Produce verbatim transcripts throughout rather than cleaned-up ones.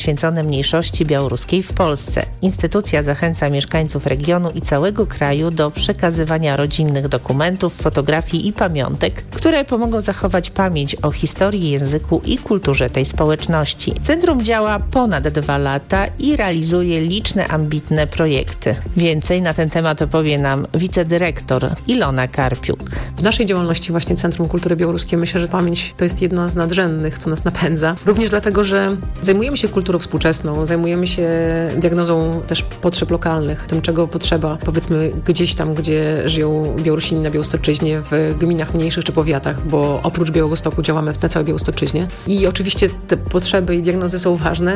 poświęcone mniejszości białoruskiej w Polsce. Instytucja zachęca mieszkańców regionu i całego kraju do przekazywania rodzinnych dokumentów, fotografii i pamiątek, które pomogą zachować pamięć o historii, języku i kulturze tej społeczności. Centrum działa ponad dwa lata i realizuje liczne ambitne projekty. Więcej na ten temat opowie nam wicedyrektor Ilona Karpiuk. W naszej działalności właśnie Centrum Kultury Białoruskiej myślę, że pamięć to jest jedna z nadrzędnych, co nas napędza. Również dlatego, że zajmujemy się kulturą współczesną, zajmujemy się diagnozą też potrzeb lokalnych, tym czego potrzeba, powiedzmy gdzieś tam, gdzie żyją Białorusini na Białostoczyźnie, w gminach mniejszych czy powiatach, bo oprócz Białegostoku działamy na całej Białostoczyźnie. I oczywiście te potrzeby i diagnozy są ważne,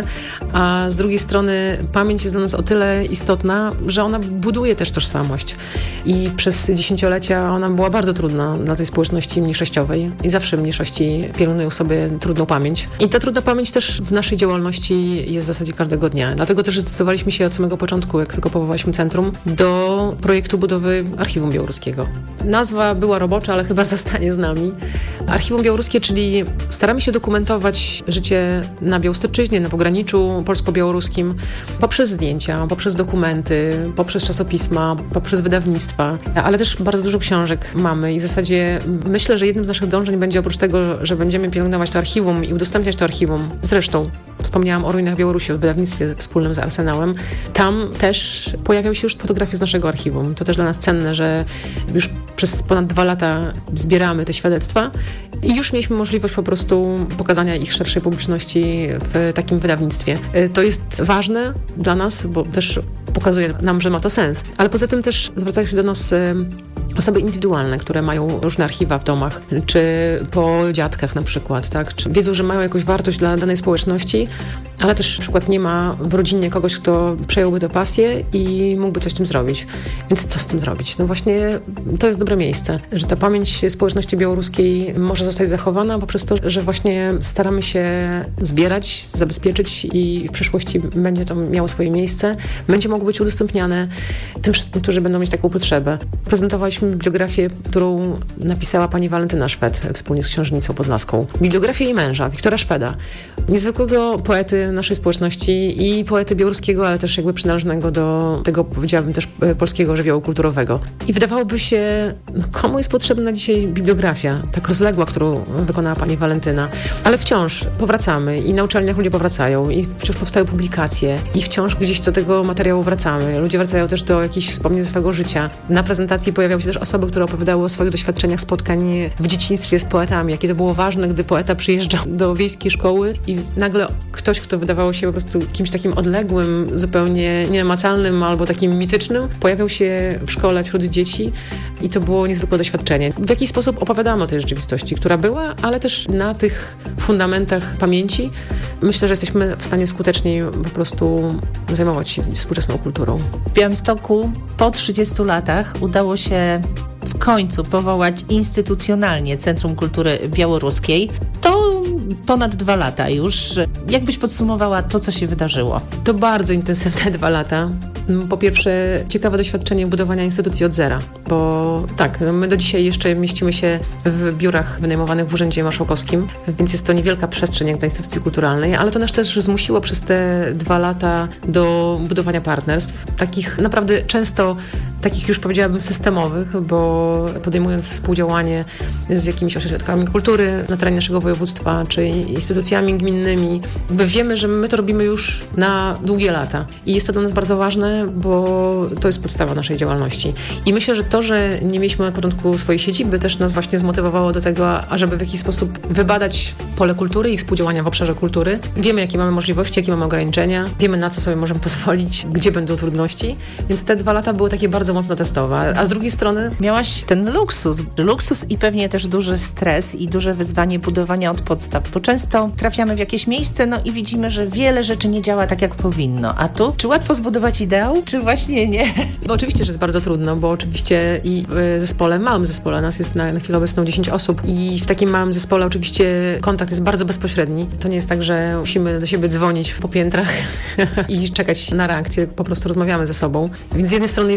a z drugiej strony pamięć jest dla nas o tyle istotna, że ona buduje też tożsamość. I przez dziesięciolecia ona była bardzo trudna dla tej społeczności mniejszościowej i zawsze mniejszości pielęgnują sobie trudną pamięć. I ta trudna pamięć też w naszej działalności jest w zasadzie każdego dnia. Dlatego też zdecydowaliśmy się od samego początku, jak tylko powołaliśmy centrum, do projektu budowy Archiwum Białoruskiego. Nazwa była robocza, ale chyba zostanie z nami. Archiwum Białoruskie, czyli staramy się dokumentować życie na Białostoczyźnie, na pograniczu polsko-białoruskim poprzez zdjęcia, poprzez dokumenty, poprzez czasopisma, poprzez wydawnictwa, ale też bardzo dużo książek mamy i w zasadzie myślę, że jednym z naszych dążeń będzie oprócz tego, że będziemy pielęgnować to archiwum i udostępniać to archiwum. Zresztą wspomniałam o Ruinach Białorusi, o wydawnictwie wspólnym z Arsenałem. Tam też pojawiają się już fotografie z naszego archiwum. To też dla nas cenne, że już przez ponad dwa lata zbieramy te świadectwa i już mieliśmy możliwość po prostu pokazania ich szerszej publiczności w takim wydawnictwie. To jest ważne dla nas, bo też pokazuje nam, że ma to sens. Ale poza tym też zwracają się do nas osoby indywidualne, które mają różne archiwa w domach, czy po dziadkach na przykład, tak? Czy wiedzą, że mają jakąś wartość dla danej społeczności, ale też na przykład nie ma w rodzinie kogoś, kto przejąłby tę pasję i mógłby coś z tym zrobić. Więc co z tym zrobić? No właśnie to jest dobre miejsce, że ta pamięć społeczności białoruskiej może zostać zachowana poprzez to, że właśnie staramy się zbierać, zabezpieczyć i w przyszłości będzie to miało swoje miejsce, będzie mogło być udostępniane tym wszystkim, którzy będą mieć taką potrzebę. Prezentowaliśmy bibliografię, którą napisała pani Walentyna Szwed wspólnie z księżniczką podlaską. Bibliografię jej męża, Wiktora Szweda, niezwykłego poety naszej społeczności i poety białoruskiego, ale też jakby przynależnego do tego, powiedziałabym, też polskiego żywiołu kulturowego. I wydawałoby się, no komu jest potrzebna dzisiaj bibliografia, tak rozległa, którą wykonała pani Walentyna, ale wciąż powracamy i na uczelniach ludzie powracają i wciąż powstają publikacje i wciąż gdzieś do tego materiału wracamy. Ludzie wracają też do jakichś wspomnień ze swojego życia. Na prezentacji pojawiały się też osoby, które opowiadały o swoich doświadczeniach spotkań w dzieciństwie z poetami, jakie to było ważne, gdy poeta przyjeżdżał do wiejskiej szkoły i nagle ktoś, kto wydawało się po prostu kimś takim odległym, zupełnie nienamacalnym albo takim mitycznym, pojawiał się w szkole wśród dzieci i to było niezwykłe doświadczenie. W jakiś sposób opowiadamy o tej rzeczywistości, która była, ale też na tych fundamentach pamięci myślę, że jesteśmy w stanie skuteczniej po prostu zajmować się współczesną kulturą. W Białymstoku po trzydziestu latach udało się w końcu powołać instytucjonalnie Centrum Kultury Białoruskiej. To ponad dwa lata już. Jak byś podsumowała to, co się wydarzyło? To bardzo intensywne dwa lata. Po pierwsze, ciekawe doświadczenie budowania instytucji od zera, bo tak, my do dzisiaj jeszcze mieścimy się w biurach wynajmowanych w Urzędzie Marszałkowskim, więc jest to niewielka przestrzeń jak dla instytucji kulturalnej, ale to nas też zmusiło przez te dwa lata do budowania partnerstw, takich naprawdę często, takich już powiedziałabym systemowych, bo podejmując współdziałanie z jakimiś ośrodkami kultury na terenie naszego województwa, czy instytucjami gminnymi, jakby wiemy, że my to robimy już na długie lata i jest to dla nas bardzo ważne, bo to jest podstawa naszej działalności. I myślę, że to, że nie mieliśmy na początku swojej siedziby, też nas właśnie zmotywowało do tego, ażeby w jakiś sposób wybadać pole kultury i współdziałania w obszarze kultury. Wiemy, jakie mamy możliwości, jakie mamy ograniczenia, wiemy, na co sobie możemy pozwolić, gdzie będą trudności, więc te dwa lata były takie bardzo mocno testowe. A z drugiej strony miałaś ten luksus, luksus i pewnie też duży stres i duże wyzwanie budowania od podstaw, bo często trafiamy w jakieś miejsce, no i widzimy, że wiele rzeczy nie działa tak, jak powinno. A tu? Czy łatwo zbudować ideał, czy właśnie nie? Bo oczywiście, że jest bardzo trudno, bo oczywiście i w zespole, małym zespole, nas jest na, na chwilę obecną dziesięć osób i w takim małym zespole oczywiście kontakt jest bardzo bezpośredni. To nie jest tak, że musimy do siebie dzwonić po piętrach i czekać na reakcję, po prostu rozmawiamy ze sobą. Więc z jednej strony jest to duży plus,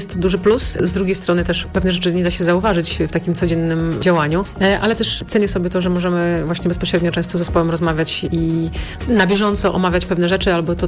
plus. Z drugiej strony też pewne rzeczy nie da się zauważyć w takim codziennym działaniu, ale też cenię sobie to, że możemy właśnie bezpośrednio często z zespołem rozmawiać i na bieżąco omawiać pewne rzeczy, albo to